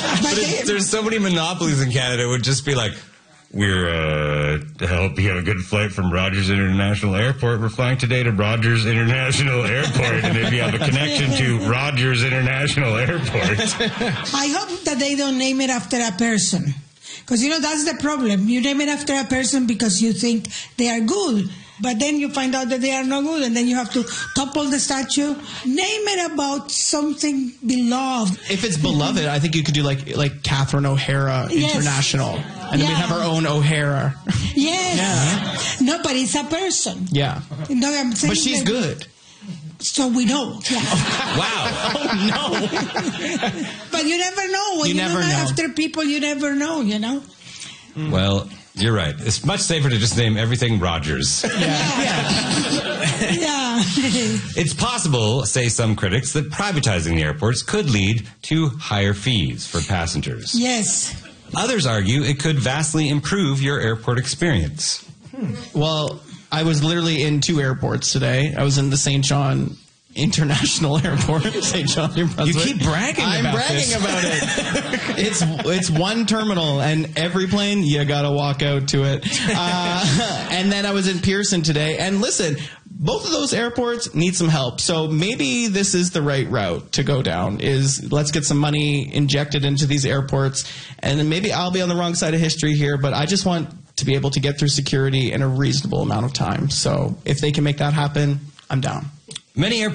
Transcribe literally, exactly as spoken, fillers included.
But there's, there's so many monopolies in Canada. It would just be like, we're, uh, to help you have a good flight from Rogers International Airport, we're flying today to Rogers International Airport. And if you have a connection to Rogers International Airport. I hope that they don't name it after a person. Because, you know, that's the problem. You name it after a person because you think they are good. But then you find out that they are not good, and then you have to topple the statue. Name it about something beloved. If it's beloved, I think you could do like like Catherine O'Hara Yes. International, and Yeah. then we'd have our own O'Hara. Yes. No, but it's a person. Yeah, No, I'm saying but she's that- good. So we know. Yeah. Wow. Oh no! But you never know. When You you, never know, know. after people, you never know, you know? Well, you're right. It's much safer to just name everything Rogers. Yeah. It's possible, say some critics, that privatizing the airports could lead to higher fees for passengers. Yes. Others argue it could vastly improve your airport experience. Well, I was literally in two airports today. I was in the Saint John International Airport, Saint John, New Brunswick. You keep bragging I'm about bragging this. about it. It's it's one terminal, and every plane you gotta walk out to it. Uh, and then I was in Pearson today, and listen, both of those airports need some help. So maybe this is the right route to go down. Is let's get some money injected into these airports, and then maybe I'll be on the wrong side of history here, but I just want to be able to get through security in a reasonable amount of time. So if they can make that happen, I'm down. Many airports